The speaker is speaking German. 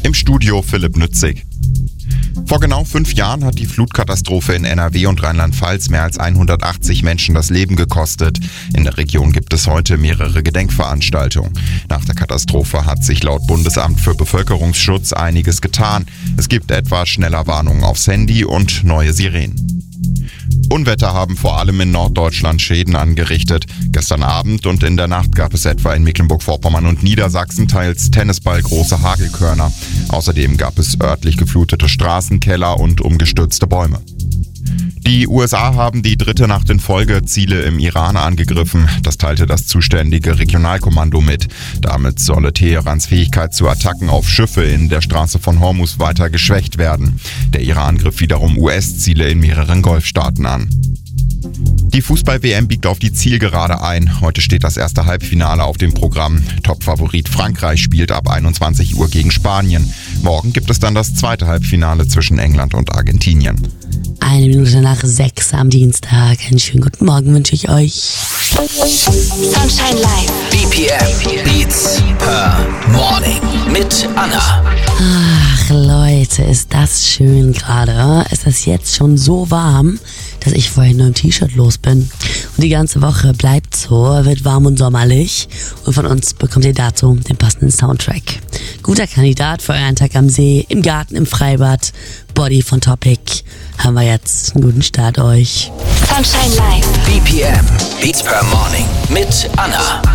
Im Studio Philipp Nützig. Vor genau 5 Jahren hat die Flutkatastrophe in NRW und Rheinland-Pfalz mehr als 180 Menschen das Leben gekostet. In der Region gibt es heute mehrere Gedenkveranstaltungen. Nach der Katastrophe hat sich laut Bundesamt für Bevölkerungsschutz einiges getan. Es gibt etwa schneller Warnungen aufs Handy und neue Sirenen. Unwetter haben vor allem in Norddeutschland Schäden angerichtet. Gestern Abend und in der Nacht gab es etwa in Mecklenburg-Vorpommern und Niedersachsen teils tennisballgroße Hagelkörner. Außerdem gab es örtlich geflutete Straßenkeller und umgestürzte Bäume. Die USA haben die 3. Nacht in Folge Ziele im Iran angegriffen. Das teilte das zuständige Regionalkommando mit. Damit solle Teherans Fähigkeit zu Attacken auf Schiffe in der Straße von Hormuz weiter geschwächt werden. Der Iran griff wiederum US-Ziele in mehreren Golfstaaten an. Die Fußball-WM biegt auf die Zielgerade ein. Heute steht das erste Halbfinale auf dem Programm. Topfavorit Frankreich spielt ab 21 Uhr gegen Spanien. Morgen gibt es dann das zweite Halbfinale zwischen England und Argentinien. 1 Minute nach 6 am Dienstag. Einen schönen guten Morgen wünsche ich euch. Sunshine Live. BPM Beats per Morning mit Anna. Ach Leute, ist das schön gerade. Es ist jetzt schon so warm, dass ich vorhin nur im T-Shirt los bin. Und die ganze Woche bleibt so, wird warm und sommerlich. Und von uns bekommt ihr dazu den passenden Soundtrack. Guter Kandidat für euren Tag am See, im Garten, im Freibad. Body von Topic. Haben wir jetzt einen guten Start euch. Sunshine Live. BPM Beats per Morning mit Anna.